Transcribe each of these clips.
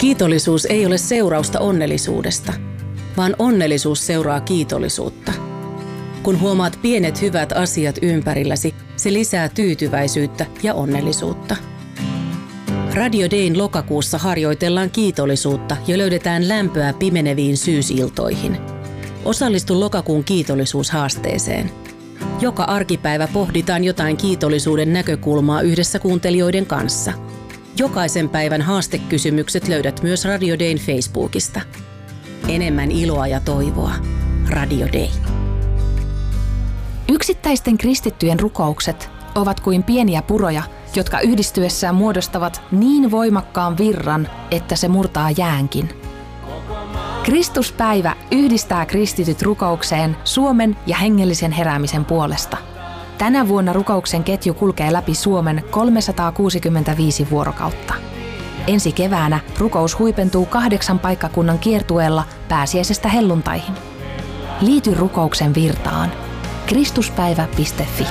Kiitollisuus ei ole seurausta onnellisuudesta, vaan onnellisuus seuraa kiitollisuutta. Kun huomaat pienet hyvät asiat ympärilläsi, se lisää tyytyväisyyttä ja onnellisuutta. Radio Dayn lokakuussa harjoitellaan kiitollisuutta ja löydetään lämpöä pimeneviin syysiltoihin. Osallistu lokakuun kiitollisuushaasteeseen. Joka arkipäivä pohditaan jotain kiitollisuuden näkökulmaa yhdessä kuuntelijoiden kanssa. Jokaisen päivän haastekysymykset löydät myös Radio Dayn Facebookista. Enemmän iloa ja toivoa. Radio Day. Yksittäisten kristittyjen rukoukset ovat kuin pieniä puroja, jotka yhdistyessään muodostavat niin voimakkaan virran, että se murtaa jäänkin. Kristuspäivä yhdistää kristityt rukoukseen Suomen ja hengellisen heräämisen puolesta. Tänä vuonna rukouksen ketju kulkee läpi Suomen 365 vuorokautta. Ensi keväänä rukous huipentuu 8 paikkakunnan kiertueella pääsiäisestä helluntaihin. Liity rukouksen virtaan. Kristuspäivä.fi.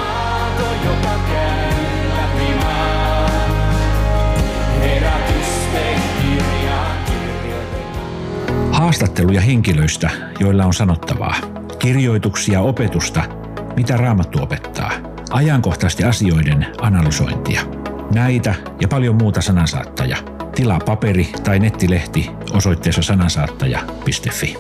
Haastatteluja henkilöistä, joilla on sanottavaa. Kirjoituksia, opetusta, mitä Raamattu opettaa. Ajankohtaisten asioiden analysointia. Näitä ja paljon muuta Sanansaattaja. Tilaa paperi- tai nettilehti osoitteessa sanansaattaja.fi.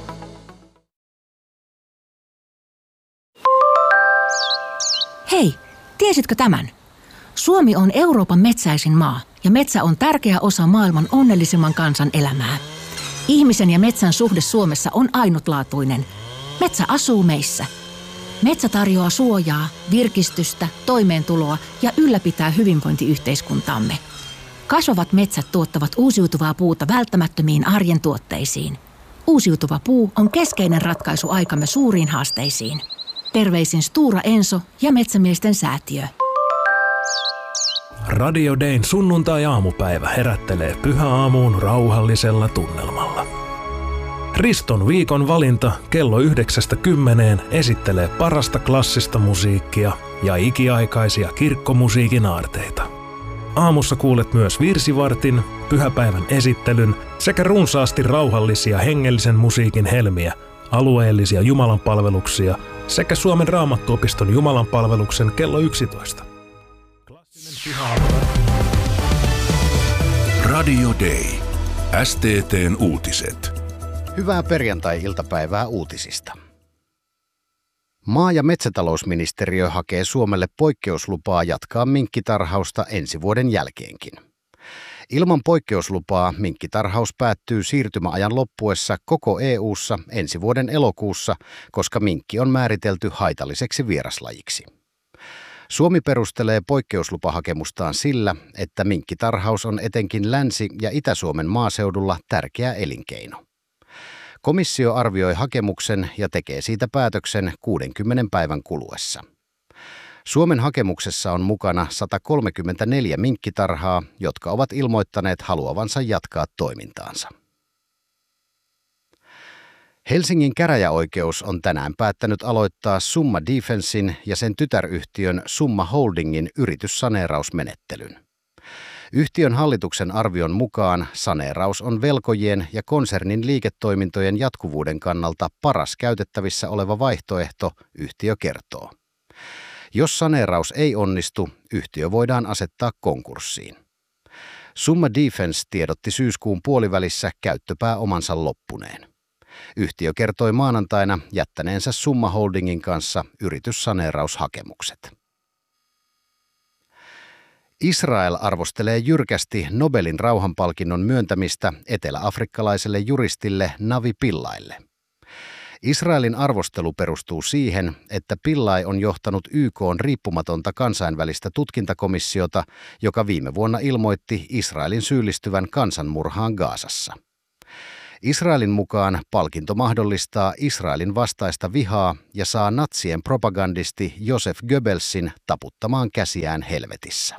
Hei, tiesitkö tämän? Suomi on Euroopan metsäisin maa ja metsä on tärkeä osa maailman onnellisimman kansan elämää. Ihmisen ja metsän suhde Suomessa on ainutlaatuinen. Metsä asuu meissä. Metsä tarjoaa suojaa, virkistystä, toimeentuloa ja ylläpitää hyvinvointiyhteiskuntaamme. Kasvavat metsät tuottavat uusiutuvaa puuta välttämättömiin arjen tuotteisiin. Uusiutuva puu on keskeinen ratkaisu aikamme suuriin haasteisiin. Terveisin Stura Enso ja Metsämiesten säätiö. Radio Dayn sunnuntai-aamupäivä herättelee pyhäaamuun rauhallisella tunnelmalla. Riston viikon valinta kello 9:10 esittelee parasta klassista musiikkia ja ikiaikaisia kirkkomusiikin aarteita. Aamussa kuulet myös virsivartin, pyhäpäivän esittelyn sekä runsaasti rauhallisia hengellisen musiikin helmiä, alueellisia jumalanpalveluksia sekä Suomen Raamattuopiston jumalanpalveluksen kello 11. Radio Day. STT:n uutiset. Hyvää perjantai-iltapäivää uutisista. Maa- ja metsätalousministeriö hakee Suomelle poikkeuslupaa jatkaa minkkitarhausta ensi vuoden jälkeenkin. Ilman poikkeuslupaa minkkitarhaus päättyy siirtymäajan loppuessa koko EU:ssa ensi vuoden elokuussa, koska minkki on määritelty haitalliseksi vieraslajiksi. Suomi perustelee poikkeuslupahakemustaan sillä, että minkkitarhaus on etenkin Länsi- ja Itä-Suomen maaseudulla tärkeä elinkeino. Komissio arvioi hakemuksen ja tekee siitä päätöksen 60 päivän kuluessa. Suomen hakemuksessa on mukana 134 minkkitarhaa, jotka ovat ilmoittaneet haluavansa jatkaa toimintaansa. Helsingin käräjäoikeus on tänään päättänyt aloittaa Summa Defencein ja sen tytäryhtiön Summa Holdingin yrityssaneerausmenettelyn. Yhtiön hallituksen arvion mukaan saneeraus on velkojien ja konsernin liiketoimintojen jatkuvuuden kannalta paras käytettävissä oleva vaihtoehto, yhtiö kertoo. Jos saneeraus ei onnistu, yhtiö voidaan asettaa konkurssiin. Summa Defence tiedotti syyskuun puolivälissä käyttöpääomansa loppuneen. Yhtiö kertoi maanantaina jättäneensä Summa Holdingin kanssa yrityssaneeraushakemukset. Israel arvostelee jyrkästi Nobelin rauhanpalkinnon myöntämistä eteläafrikkalaiselle juristille Navi Pillaille. Israelin arvostelu perustuu siihen, että Pillai on johtanut YK:n riippumatonta kansainvälistä tutkintakomissiota, joka viime vuonna ilmoitti Israelin syyllistyvän kansanmurhaan Gazassa. Israelin mukaan palkinto mahdollistaa Israelin vastaista vihaa ja saa natsien propagandisti Joseph Goebbelsin taputtamaan käsiään helvetissä.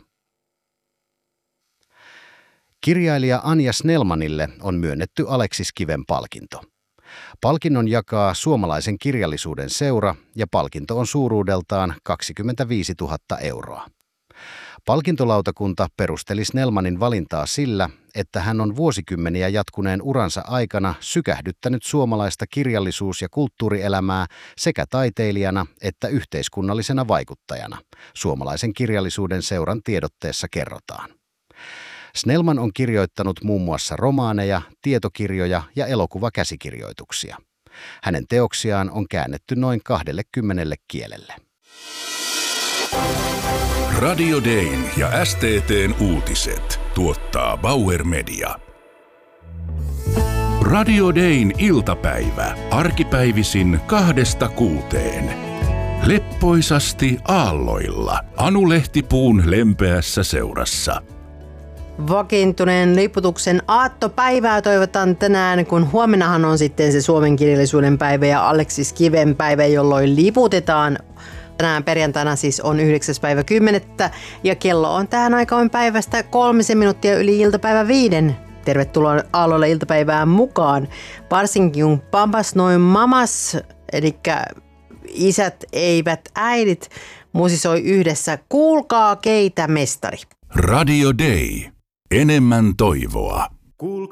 Kirjailija Anja Snellmanille on myönnetty Aleksis Kiven palkinto. Palkinnon jakaa Suomalaisen kirjallisuuden seura ja palkinto on suuruudeltaan 25 000 euroa. Palkintolautakunta perusteli Snellmanin valintaa sillä, että hän on vuosikymmeniä jatkuneen uransa aikana sykähdyttänyt suomalaista kirjallisuus- ja kulttuurielämää sekä taiteilijana että yhteiskunnallisena vaikuttajana, suomalaisen kirjallisuuden seuran tiedotteessa kerrotaan. Snellman on kirjoittanut muun muassa romaaneja, tietokirjoja ja elokuvakäsikirjoituksia. Hänen teoksiaan on käännetty noin 20 kielelle. Radio Dayn ja STT:n uutiset tuottaa Bauer Media. Radio Dayn iltapäivä arkipäivisin 2–6. Leppoisasti aalloilla Anu Lehtipuun lempeässä seurassa. Vakiintuneen liputuksen aattopäivää toivotan tänään, kun huomennahan on sitten se suomen kirjallisuuden päivä ja Aleksis Kiven päivä, jolloin liputetaan. Tänään perjantaina siis on 9.10. ja kello on tähän aikaan päivästä 3 minuuttia yli iltapäivä 5. Tervetuloa aalloille iltapäivään mukaan. Varsinkin kun papas noin mamas, eli isät eivät äidit, musisoi yhdessä Kuulkaa keitä mestari. Radio Day. Enemmän toivoa. Kuulkaa